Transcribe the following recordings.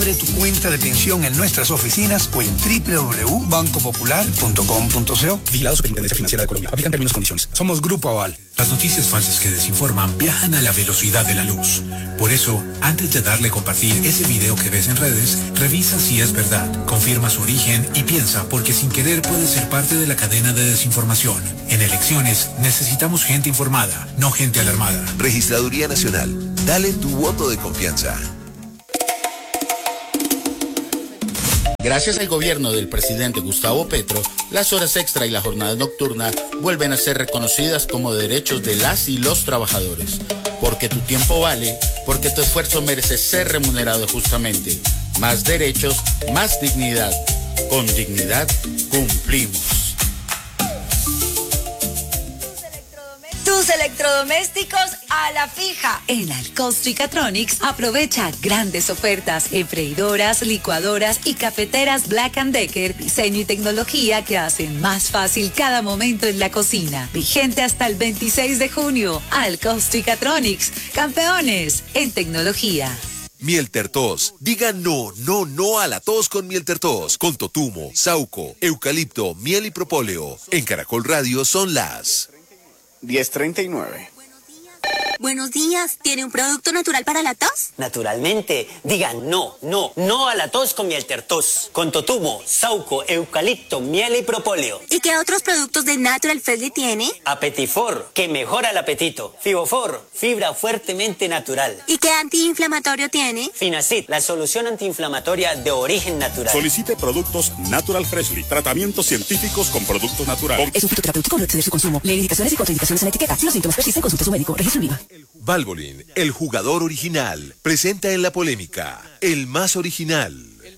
Abre tu cuenta de pensión en nuestras oficinas o en www.bancopopular.com.co. Vigilado Superintendencia Financiera de Colombia. Aplican términos y condiciones. Somos Grupo Aval. Las noticias falsas que desinforman viajan a la velocidad de la luz. Por eso, antes de darle a compartir ese video que ves en redes, revisa si es verdad, confirma su origen y piensa, porque sin querer puede ser parte de la cadena de desinformación. En elecciones necesitamos gente informada, no gente alarmada. Registraduría Nacional. Dale tu voto de confianza. Gracias al gobierno del presidente Gustavo Petro, las horas extra y la jornada nocturna vuelven a ser reconocidas como derechos de las y los trabajadores. Porque tu tiempo vale, porque tu esfuerzo merece ser remunerado justamente. Más derechos, más dignidad. Con dignidad, cumplimos. Tus electrodomésticos a la fija. En Alcosto y Catronics aprovecha grandes ofertas en freidoras, licuadoras y cafeteras Black & Decker, diseño y tecnología que hacen más fácil cada momento en la cocina. Vigente hasta el 26 de junio. Alcosto y Catronics, campeones en tecnología. Miel Tertos. Diga no, no, no a la tos con Miel Tertos. Con totumo, sauco, eucalipto, miel y propóleo. En Caracol Radio son las 10:39. Buenos días, ¿tiene un producto natural para la tos? Naturalmente, digan no, no, no a la tos con Miel Tertos. Con totumo, sauco, eucalipto, miel y propóleo. ¿Y qué otros productos de Natural Freshly tiene? Apetifor, que mejora el apetito. Fibofor, fibra fuertemente natural. ¿Y qué antiinflamatorio tiene? Finacid, la solución antiinflamatoria de origen natural. Solicite productos Natural Freshly, tratamientos científicos con productos naturales. Es un fitoterapéutico, no exceder su consumo. Lee indicaciones y contraindicaciones en la etiqueta. Si los síntomas persisten, consulte a su médico. Registro IVA. Valvoline, el jugador original, presenta en la polémica, el más original.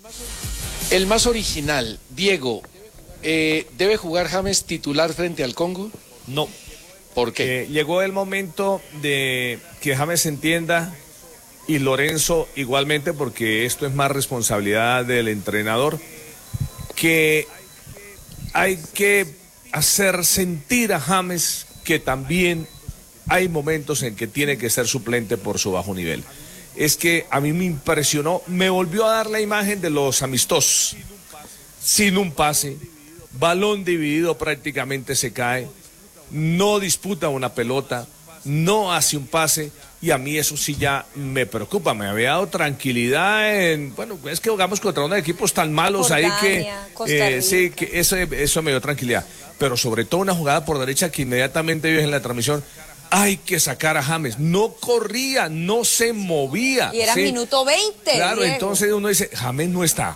El más original, Diego, ¿debe jugar James titular frente al Congo? No. ¿Por qué? Llegó el momento de que James entienda, y Lorenzo igualmente, porque esto es más responsabilidad del entrenador, que hay que hacer sentir a James que también hay momentos en que tiene que ser suplente por su bajo nivel. Es que a mí me impresionó, me volvió a dar la imagen de los amistosos, sin un pase, balón dividido prácticamente se cae, no disputa una pelota, no hace un pase, y a mí eso sí ya me preocupa. Me había dado tranquilidad bueno, es que jugamos contra unos equipos tan malos Jordania, ahí que sí, que eso me dio tranquilidad, pero sobre todo una jugada por derecha que inmediatamente vio en la transmisión. Hay que sacar a James, no corría, no se movía. Y era minuto 20. Claro, Diego. Entonces uno dice, James no está.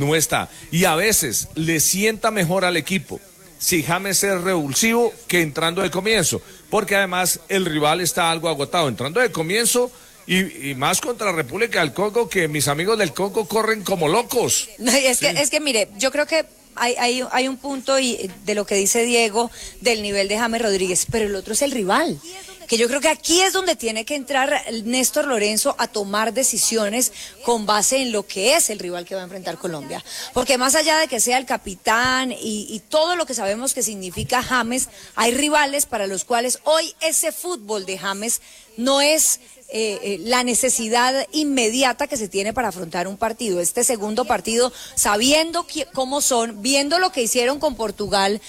Y a veces le sienta mejor al equipo si James es revulsivo que entrando de comienzo, porque además el rival está algo agotado. Entrando de comienzo y más contra República del Congo, que mis amigos del Congo corren como locos. Es que mire, yo creo que hay un punto y de lo que dice Diego del nivel de James Rodríguez, pero el otro es el rival, que yo creo que aquí es donde tiene que entrar Néstor Lorenzo a tomar decisiones con base en lo que es el rival que va a enfrentar Colombia, porque más allá de que sea el capitán y todo lo que sabemos que significa James, hay rivales para los cuales hoy ese fútbol de James no es la necesidad inmediata que se tiene para afrontar un partido. Este segundo partido, sabiendo cómo son, viendo lo que hicieron con Portugal,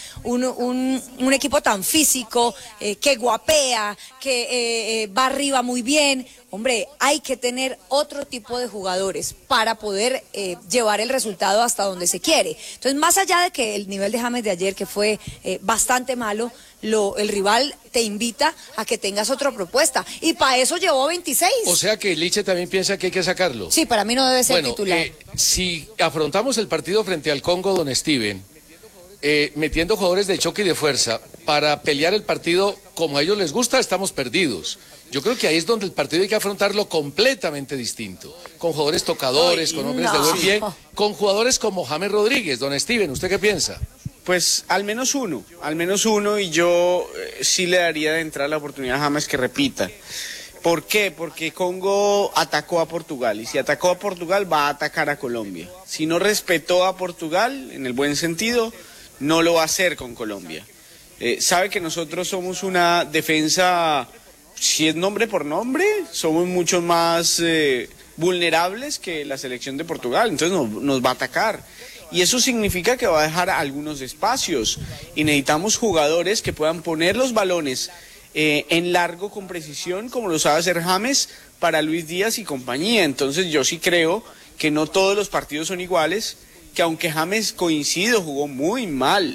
un equipo tan físico, que guapea, que va arriba muy bien. Hombre, hay que tener otro tipo de jugadores para poder llevar el resultado hasta donde se quiere. Entonces, más allá de que el nivel de James de ayer, que fue bastante malo, el rival te invita a que tengas otra propuesta. Y para eso llevó 26. O sea que Liche también piensa que hay que sacarlo. Sí, para mí no debe ser titular. Si afrontamos el partido frente al Congo, don Steven, metiendo jugadores de choque y de fuerza para pelear el partido como a ellos les gusta, estamos perdidos. Yo creo que ahí es donde el partido hay que afrontarlo completamente distinto, con jugadores tocadores, con hombres de buen pie, con jugadores como James Rodríguez. Don Steven, ¿usted qué piensa? Pues al menos uno, y yo sí le daría de entrada la oportunidad a James que repita. ¿Por qué? Porque Congo atacó a Portugal, y si atacó a Portugal va a atacar a Colombia. Si no respetó a Portugal, en el buen sentido, no lo va a hacer con Colombia. Sabe que nosotros somos una defensa, si es nombre por nombre, somos mucho más vulnerables que la selección de Portugal, entonces nos va a atacar. Y eso significa que va a dejar algunos espacios y necesitamos jugadores que puedan poner los balones en largo con precisión, como lo sabe hacer James para Luis Díaz y compañía. Entonces yo sí creo que no todos los partidos son iguales, que aunque James, coincido, jugó muy mal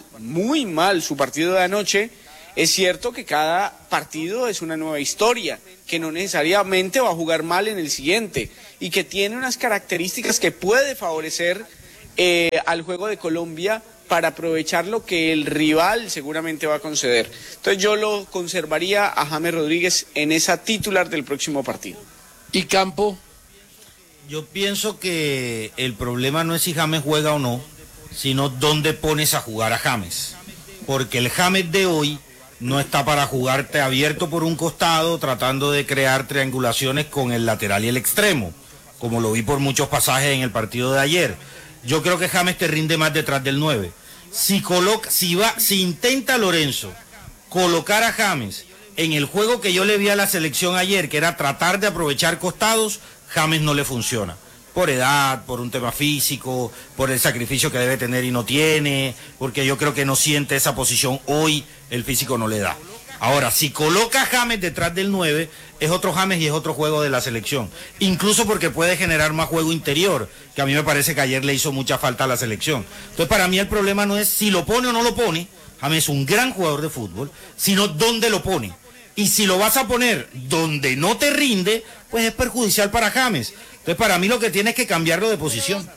su partido de anoche, es cierto que cada partido es una nueva historia, que no necesariamente va a jugar mal en el siguiente y que tiene unas características que puede favorecer al juego de Colombia para aprovechar lo que el rival seguramente va a conceder. Entonces yo lo conservaría a James Rodríguez en esa titular del próximo partido. ¿Y Campo? Yo pienso que el problema no es si James juega o no, sino dónde pones a jugar a James. Porque el James de hoy no está para jugarte abierto por un costado, tratando de crear triangulaciones con el lateral y el extremo, como lo vi por muchos pasajes en el partido de ayer. Yo creo que James te rinde más detrás del 9. Si intenta Lorenzo colocar a James en el juego que yo le vi a la selección ayer, que era tratar de aprovechar costados, James no le funciona. Por edad, por un tema físico, por el sacrificio que debe tener y no tiene, porque yo creo que no siente esa posición hoy, el físico no le da. Ahora, si coloca a James detrás del 9, es otro James y es otro juego de la selección. Incluso porque puede generar más juego interior, que a mí me parece que ayer le hizo mucha falta a la selección. Entonces, para mí el problema no es si lo pone o no lo pone. James es un gran jugador de fútbol, sino dónde lo pone. Y si lo vas a poner donde no te rinde, pues es perjudicial para James. Entonces, para mí lo que tiene es que cambiarlo de posición.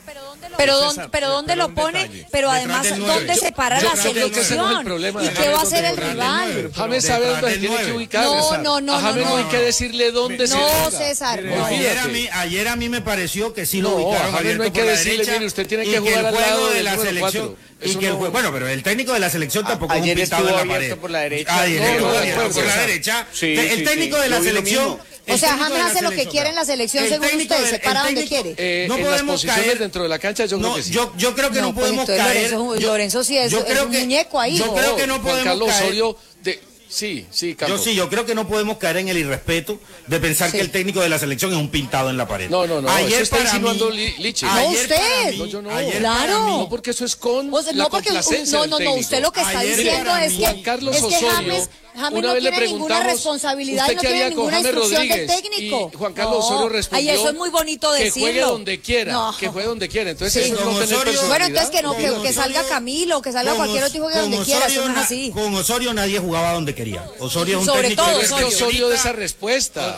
Pero ¿dónde lo pone? Pero además, ¿dónde se para la selección? ¿Y qué va a hacer el rival? James sabe dónde tiene que ubicar. No. A James no hay que decirle dónde se ubica. No, César. Ayer a mí me pareció que sí lo ubicaron. A James no hay que decirle, mire, usted tiene que jugar al lado de la selección. Bueno, pero el técnico de la selección tampoco es un pintado en la pared. Por la derecha. Por la derecha. El técnico de la selección... O sea, James hace lo que quiere en la selección, según usted, se para donde quiere. No podemos caer dentro de la cancha, yo creo que sí. Yo creo que no podemos caer. Lorenzo sí es un muñeco ahí. Yo creo que no podemos caer. Juan Carlos Osorio, Campo. Yo creo que no podemos caer en el irrespeto de pensar que el técnico de la selección es un pintado en la pared. No, ayer eso está insinuando Liche. No, usted. Claro. No, porque eso es con la complacencia del técnico. Usted lo que está diciendo es que Juan Carlos Osorio, James no tiene ninguna responsabilidad y no tiene ninguna instrucción del técnico. Y Juan Carlos Osorio respondió eso es muy bonito decirlo. Que juegue donde quiera, que juegue donde quiera. Entonces eso no tener personalidad. Bueno, entonces que salga Camilo, que salga cualquier otro juegue donde quiera, eso no es así. Con Osorio nadie jugaba donde quería. Osorio es un Sobre técnico. todo es que Osorio de esa respuesta.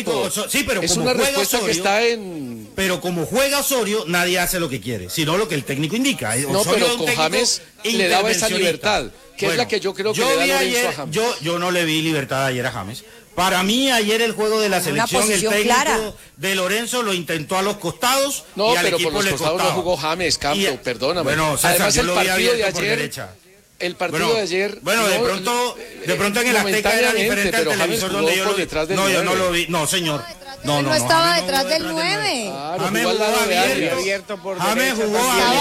Sí, pero es como una juega respuesta Osorio, que está en... Pero como juega Osorio, nadie hace lo que quiere, sino lo que el técnico indica. No, pero con James le daba esa libertad, que es la que yo creo que le da Lorenzo a James. Yo no le vi libertad ayer a James. Para mí ayer el juego de la selección, el técnico de Lorenzo lo intentó a los costados y al pero equipo por los costados no jugó James, Campo, perdóname. Bueno, César, además yo el lo vi partido de por ayer... derecha. El partido de ayer... Bueno, de pronto en el Azteca era diferente al televisor donde yo lo vi. No, yo no lo vi. No, señor. No estaba detrás del 9. James jugó abierto. James jugó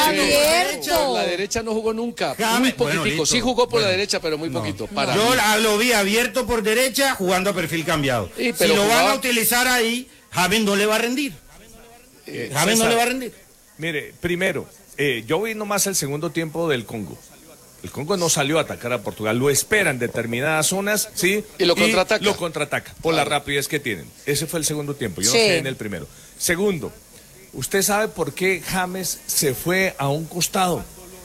abierto. Por la derecha no jugó nunca. Muy poquitico. Sí jugó por la derecha, pero muy poquito. Yo lo vi abierto por derecha jugando a perfil cambiado. Si lo van a utilizar ahí, James no le va a rendir. James no le va a rendir. Mire, primero, yo vi nomás el segundo tiempo del Congo. El Congo no salió a atacar a Portugal, lo espera en determinadas zonas, ¿sí? Y lo contraataca. Lo contraataca, por la rapidez que tienen. Ese fue el segundo tiempo, yo no sé en el primero. Segundo, ¿usted sabe por qué James se fue a un costado?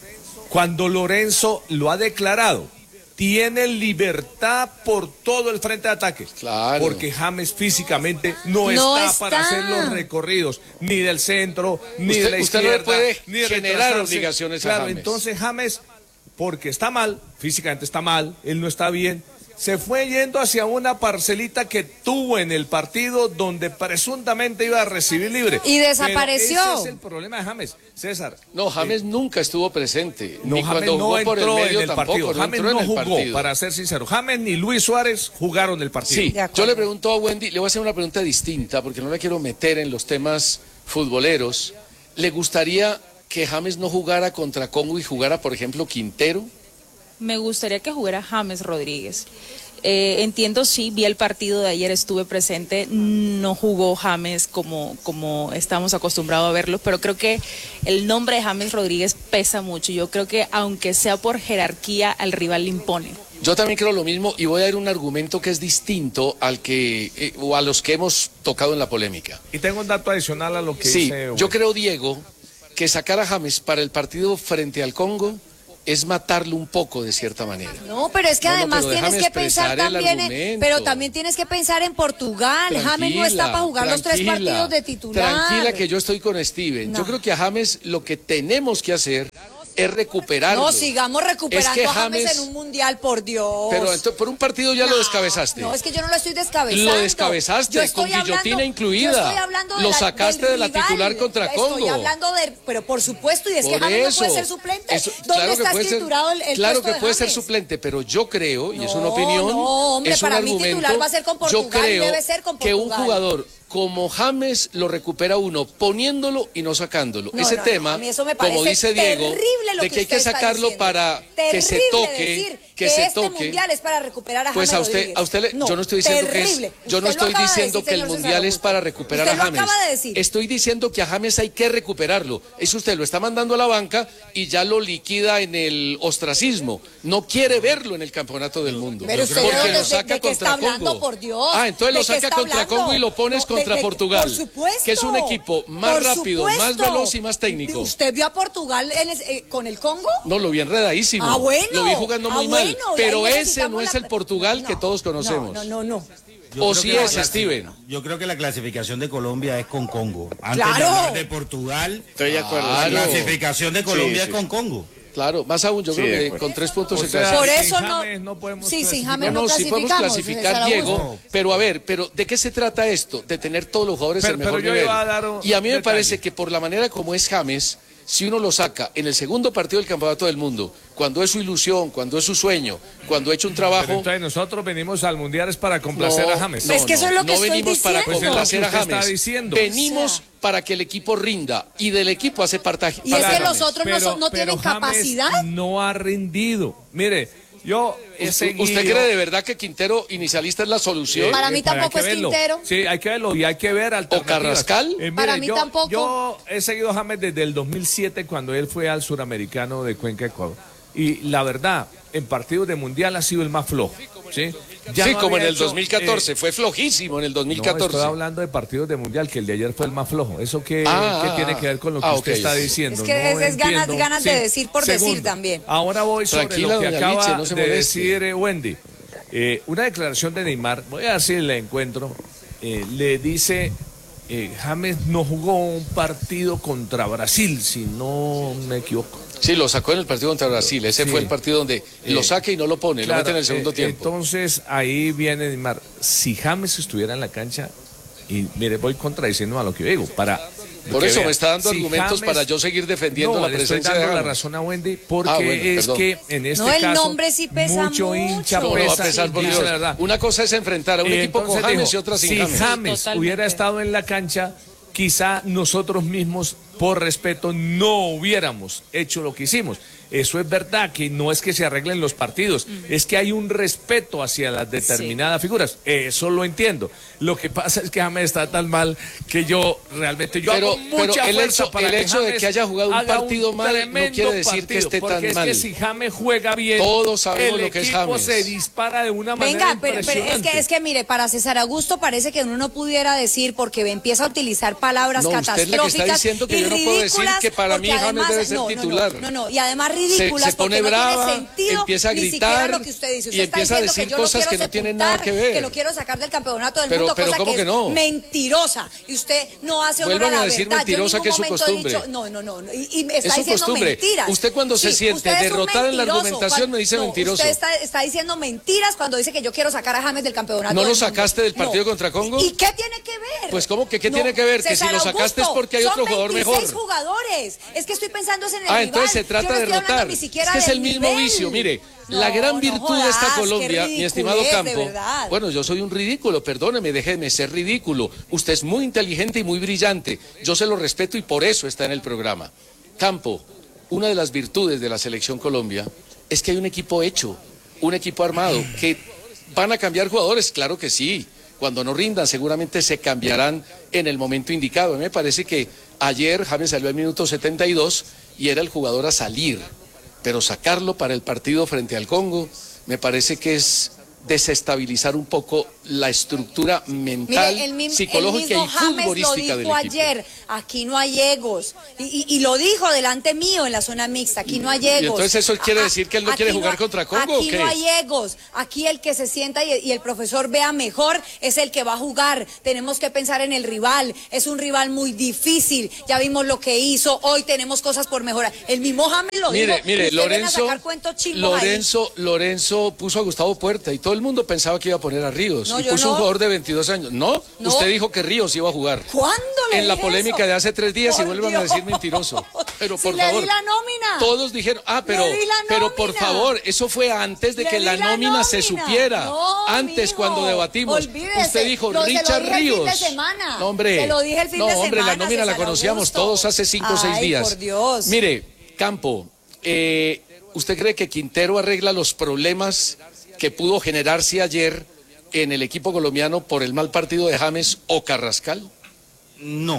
Cuando Lorenzo lo ha declarado, tiene libertad por todo el frente de ataque. Claro. Porque James físicamente no está para hacer los recorridos, ni del centro, ni de la izquierda. Usted no puede ni generar obligaciones a James. Entonces James... porque está mal, físicamente está mal, él no está bien, se fue yendo hacia una parcelita que tuvo en el partido donde presuntamente iba a recibir libre. Y desapareció. Pero ese es el problema de James, César. No, James nunca estuvo presente. No, ni James cuando jugó no por el medio en el tampoco. partido. James no jugó, para ser sincero. James ni Luis Suárez jugaron el partido. Sí, yo le pregunto a Wendy, le voy a hacer una pregunta distinta, porque no la quiero meter en los temas futboleros. ¿Le gustaría que James no jugara contra Congo y jugara, por ejemplo, Quintero? me gustaría que jugara James Rodríguez. Entiendo, sí, vi el partido de ayer, estuve presente, no jugó James como estamos acostumbrados a verlo, pero creo que el nombre de James Rodríguez pesa mucho. Yo creo que aunque sea por jerarquía, al rival le impone. Yo también creo lo mismo y voy a dar un argumento que es distinto al que o a los que hemos tocado en la polémica. Y tengo un dato adicional a lo que sí, dice... yo creo, Diego, que sacar a James para el partido frente al Congo es matarlo un poco de cierta manera. No, pero es que además tienes que pensar también, pero también tienes que pensar en Portugal. Tranquila, James no está para jugar los 3 partidos de titular. Tranquila que yo estoy con Steven. No. Yo creo que a James lo que tenemos que hacer es recuperarlo. No, sigamos recuperando a James en un mundial, por Dios. Pero por un partido ya lo descabezaste. No, es que yo no lo estoy descabezando. Lo descabezaste con guillotina incluida. Yo estoy hablando lo sacaste de la titular contra Congo. Estoy hablando pero por supuesto, y es que James no puede ser suplente. ¿Dónde está escriturado el claro que puede ser suplente, pero yo creo, y es una opinión, no, hombre, es un para argumento, mí titular va a ser con Portugal, yo creo debe ser con Portugal. Que un jugador como James lo recupera uno poniéndolo y no sacándolo. Ese tema, como dice Diego, de que hay que sacarlo para que se toque, que se toque. Este mundial es para recuperar a James. Pues a usted yo no estoy diciendo que el mundial es para recuperar a James. Estoy diciendo que a James hay que recuperarlo. Eso usted lo está mandando a la banca y ya lo liquida en el ostracismo. No quiere verlo en el campeonato del mundo. Pero usted porque lo saca contra Congo. Por Dios. Entonces lo saca contra Congo y lo pones contra Portugal, por supuesto, que es un equipo más rápido, más veloz y más técnico. ¿Usted vio a Portugal con el Congo? No, lo vi enredadísimo. Bueno. Lo vi jugando muy mal. Pero ese no es el Portugal que todos conocemos. No. O si es, Steven. Yo creo que la clasificación de Colombia es con Congo. Antes claro. de hablar de Portugal, estoy de acuerdo. La clasificación de Colombia es con Congo. Claro, más aún, yo creo que con 3 puntos se clasifica. Por eso no podemos sin James no sí podemos clasificar, Diego, pero ¿de qué se trata esto? De tener todos los jugadores al mejor nivel. Y a mí me parece que por la manera como es James, si uno lo saca en el segundo partido del Campeonato del Mundo, cuando es su ilusión, cuando es su sueño, cuando ha hecho un trabajo... Pero entonces nosotros venimos al Mundial es para complacer a James. Es que eso es lo que estoy venimos diciendo. para complacer a James. Venimos para que el equipo rinda y del equipo hace parte. Y es que los otros no tienen capacidad. James no ha rendido. Mire, yo he seguido... ¿Usted cree de verdad que Quintero inicialista es la solución? Para mí tampoco es Quintero. Sí, hay que verlo y hay que ver alternativas. ¿O Carrascal? Para mí tampoco. Yo he seguido a James desde el 2007 cuando él fue al Suramericano de Cuenca, Ecuador. Y la verdad, en partidos de Mundial ha sido el más flojo. Sí, como en el 2014, fue flojísimo en el 2014. No, estoy hablando de partidos de Mundial, que el de ayer fue el más flojo. ¿Eso qué tiene que ver con lo que usted está diciendo? Es que es ganas de decir por decir también. Ahora voy sobre lo que acaba de decir Wendy. Una declaración de Neymar, voy a ver si la encuentro, le dice... James no jugó un partido contra Brasil, si no me equivoco. Sí, lo sacó en el partido contra Brasil. Ese fue el partido donde lo saca y no lo pone, lo mete en el segundo tiempo. Entonces ahí viene Neymar. Si James estuviera en la cancha, y mire, voy contradiciendo a lo que digo, por eso me está dando argumentos para yo seguir defendiendo la presencia estoy dando de la razón a Wendy, porque que en este caso el nombre sí pesa mucho hincha no pesa, va a pesar, por Dios. Una cosa es enfrentar a un equipo con James y otra sin James. Si James hubiera estado en la cancha, quizá nosotros mismos, por respeto, no hubiéramos hecho lo que hicimos. Eso es verdad, que no es que se arreglen los partidos, es que hay un respeto hacia las determinadas figuras. Eso lo entiendo. Lo que pasa es que James está tan mal que yo realmente hago mucha fuerza para el hecho de que haya jugado un partido mal no quiere decir que esté tan mal. Porque es que si James juega bien, todos sabemos lo que es James. Se dispara de una manera impresionante. Pero es que mire, para César Augusto parece que uno no pudiera decir, porque empieza a utilizar palabras catastróficas usted es la que está diciendo que yo no puedo decir que para mí James debe ser titular. No, y además ridículas, se pone brava, empieza a gritar lo que usted dice. Usted y empieza a decir cosas que no tienen nada que ver. Que lo quiero sacar del campeonato del mundo, pero cosa ¿cómo que es no? Mentirosa. Y usted no hace honor a la verdad. Decir mentirosa, que es su costumbre. No. Y está diciendo mentiras. Usted cuando se siente derrotada en la argumentación me dice mentiroso. Usted está diciendo mentiras cuando dice que yo quiero sacar a James del campeonato. ¿No lo sacaste del partido contra Congo? ¿Y qué tiene que ver? Pues ¿cómo que qué tiene que ver? Que si lo sacaste es porque hay otro jugador mejor. Son 26 jugadores. Es que estoy pensando en el rival. Entonces se trata de derrotar. Es que es el mismo vicio, mire. La gran virtud de esta Colombia, mi estimado Campo. Bueno, yo soy un ridículo, perdóneme, déjeme ser ridículo. Usted es muy inteligente y muy brillante. Yo se lo respeto y por eso está en el programa. Campo, una de las virtudes de la Selección Colombia es que hay un equipo hecho, un equipo armado, que van a cambiar jugadores, claro que sí. Cuando no rindan, seguramente se cambiarán en el momento indicado. A mí me parece que ayer James salió al minuto 72 y era el jugador a salir, pero sacarlo para el partido frente al Congo me parece que es desestabilizar un poco la estructura mental, psicológica y futbolística del equipo. Ayer, aquí no hay egos, y lo dijo delante mío en la zona mixta, aquí no hay egos. ¿Y entonces eso quiere decir que él no quiere jugar contra Congo o qué? Aquí no hay egos, aquí el que se sienta y el profesor vea mejor es el que va a jugar. Tenemos que pensar en el rival, es un rival muy difícil, ya vimos lo que hizo, hoy tenemos cosas por mejorar. El mismo James lo dijo. Mire, Lorenzo puso a Gustavo Puerta y todo el mundo pensaba que iba a poner a Ríos, y puso un jugador de 22 años. No, usted dijo que Ríos iba a jugar. ¿Cuándo le En la dije polémica eso? de hace 3 días, Por y vuelvan a decir mentiroso. Pero por si favor, le di la nómina. todos dijeron, pero por favor, eso fue antes de que la nómina se supiera. No, antes, cuando debatimos. Olvídese. Usted dijo Richard Ríos. No, hombre. Se lo dije el fin de semana. La nómina la conocíamos todos hace 5 o 6 días. Por Dios. Mire, Campo, ¿usted cree que Quintero arregla los problemas que pudo generarse ayer en el equipo colombiano por el mal partido de James o Carrascal? No,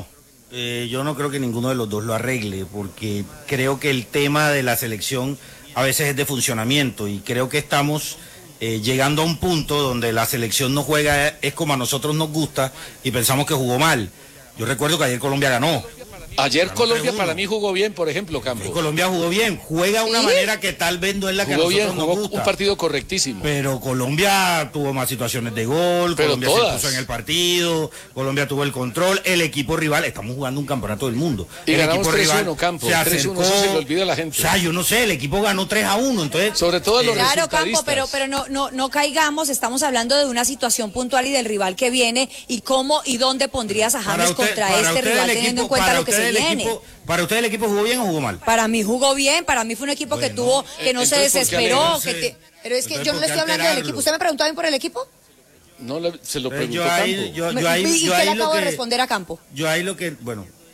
yo no creo que ninguno de los dos lo arregle, porque creo que el tema de la selección a veces es de funcionamiento, y creo que estamos llegando a un punto donde la selección no juega es como a nosotros nos gusta y pensamos que jugó mal. Yo recuerdo que ayer Colombia ganó. Ayer Colombia para mí jugó bien, por ejemplo, Campos. Colombia jugó bien, juega de una manera que tal vez no es la que a nosotros nos gusta. Jugó un partido correctísimo. Pero Colombia tuvo más situaciones de gol, pero Colombia todas. se puso en el partido, Colombia tuvo el control, el equipo rival, estamos jugando un campeonato del mundo. Y el ganamos equipo 3-1, rival Campos, se 3-1, acercó, eso se le olvida a la gente. O sea, yo no sé, el equipo ganó 3-1, entonces... Sobre todo los claro, resultadistas. Campo, pero no caigamos, estamos hablando de una situación puntual y del rival que viene, y cómo y dónde pondrías a James contra este rival, teniendo en cuenta lo que se viene. ¿Para usted el equipo jugó bien o jugó mal? Para mí jugó bien, para mí fue un equipo que tuvo, que no se desesperó, pero es que yo no le estoy hablando del equipo. ¿Usted me preguntó bien por el equipo? No, se lo preguntó ¿Y qué le acabo de responder a Campo? Yo ahí lo que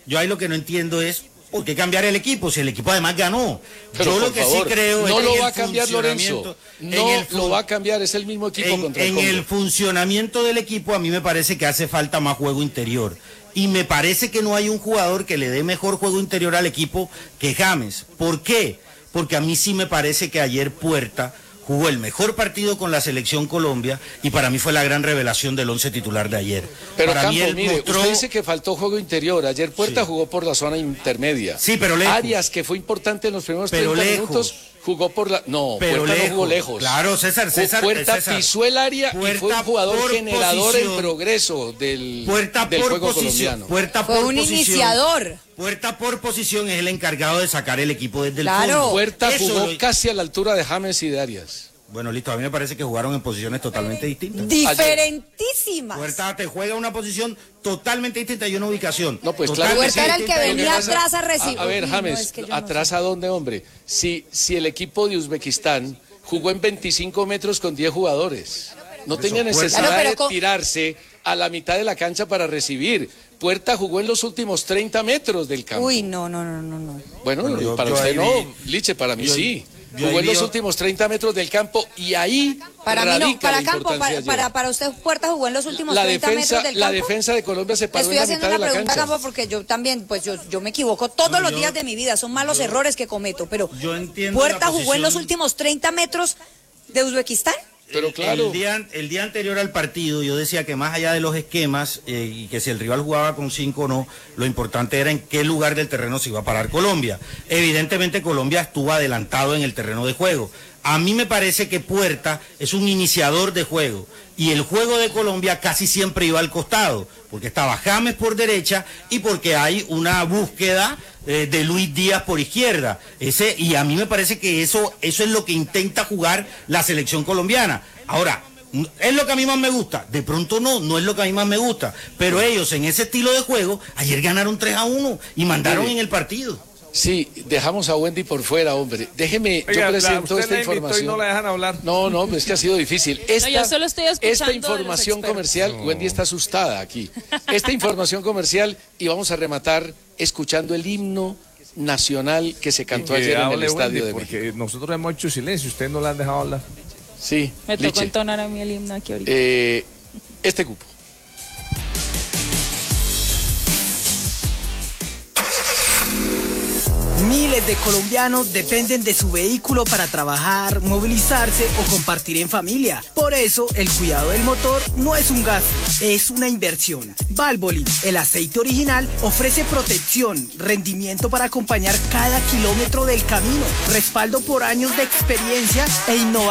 no entiendo es ¿por qué cambiar el equipo si el equipo además ganó? Pero yo lo que favor, sí creo no es lo que va a cambiar Lorenzo. No lo va a cambiar, es el mismo equipo contra el Congo. En el funcionamiento del equipo a mí me parece que hace falta más juego interior. Y me parece que no hay un jugador que le dé mejor juego interior al equipo que James. ¿Por qué? Porque a mí sí me parece que ayer Puerta jugó el mejor partido con la selección Colombia y para mí fue la gran revelación del 11 titular de ayer. Pero para Campo, mire, usted dice que faltó juego interior. Ayer Puerta jugó por la zona intermedia. Sí, pero lejos. Arias, que fue importante en los primeros 30 minutos, jugó por la... No, pero Puerta no jugó lejos. Claro, César. Puerta pisó el área y fue un jugador generador en progreso del juego colombiano. Fue un iniciador. Puerta por posición es el encargado de sacar el equipo desde el fondo. Puerta jugó casi a la altura de James y de Arias. Bueno, listo, a mí me parece que jugaron en posiciones totalmente distintas. Diferentísimas. Puerta te juega una posición totalmente distinta y una ubicación. No, pues claro. Puerta era el que venía atrás a recibir. A ver, James, ¿atrás a dónde, hombre? Si el equipo de Uzbekistán jugó en 25 metros con 10 jugadores, no tenía necesidad de tirarse a la mitad de la cancha para recibir. Puerta jugó en los últimos 30 metros del campo. Uy, no. Bueno, para usted no, Liche, para mí sí. Jugó en los últimos 30 metros del campo y ahí para mí no, para la Campo, para usted Puerta jugó en los últimos 30 metros del campo. La defensa de Colombia se paró en la mitad de la cancha. Estoy haciendo una pregunta, Campo, porque yo también, pues yo me equivoco todos los días de mi vida, son malos errores que cometo, pero Puerta jugó en los últimos 30 metros de Uzbekistán. Pero claro. El día anterior al partido yo decía que más allá de los esquemas y que si el rival jugaba con 5 o no, lo importante era en qué lugar del terreno se iba a parar Colombia. Evidentemente Colombia estuvo adelantado en el terreno de juego. A mí me parece que Puerta es un iniciador de juego y el juego de Colombia casi siempre iba al costado, porque estaba James por derecha y porque hay una búsqueda de Luis Díaz por izquierda. Y a mí me parece que eso es lo que intenta jugar la selección colombiana. Ahora, ¿es lo que a mí más me gusta? De pronto no es lo que a mí más me gusta, pero ellos en ese estilo de juego ayer ganaron 3-1 y mandaron en el partido. Sí, dejamos a Wendy por fuera, hombre. Déjeme, yo presento esta información. Y no la dejan hablar. No, es que ha sido difícil. Yo solo estoy escuchando esta información comercial, Wendy está asustada aquí. Esta información comercial y vamos a rematar escuchando el himno nacional que se cantó Que ayer en el hable Estadio Wendy, de porque México. nosotros hemos hecho silencio, usted no la han dejado hablar. Sí, Me tocó Liche. entonar a mí el himno aquí ahorita. Este cupo. Miles de colombianos dependen de su vehículo para trabajar, movilizarse o compartir en familia. Por eso, el cuidado del motor no es un gasto, es una inversión. Valvoline, el aceite original, ofrece protección, rendimiento para acompañar cada kilómetro del camino, respaldo por años de experiencia e innovación